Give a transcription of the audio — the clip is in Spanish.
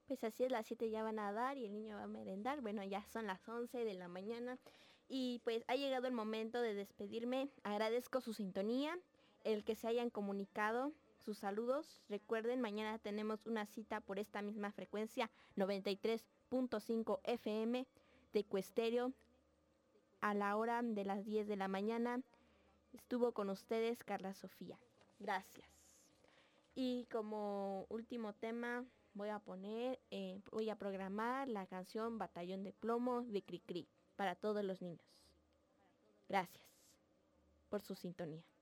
Pues así es, las 7 ya van a dar y el niño va a merendar. Bueno, ya son las 11 de la mañana y pues ha llegado el momento de despedirme. Agradezco su sintonía, el que se hayan comunicado, sus saludos. Recuerden, mañana tenemos una cita por esta misma frecuencia, 93.5 FM de Cuesterio, a la hora de las 10 de la mañana. Estuvo con ustedes Carla Sofía. Gracias. Y como último tema voy a programar la canción Batallón de Plomo de Cricri para todos los niños. Gracias por su sintonía.